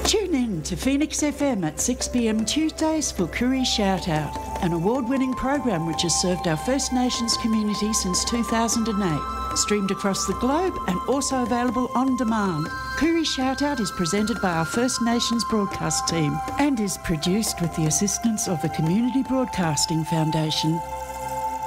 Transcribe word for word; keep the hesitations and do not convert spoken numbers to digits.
Tune in to Phoenix F M at six p m Tuesdays for Koori Shout Out, an award-winning program which has served our First Nations community since two thousand eight. Streamed across the globe and also available on demand. Koori Shout Out is presented by our First Nations broadcast team and is produced with the assistance of the Community Broadcasting Foundation.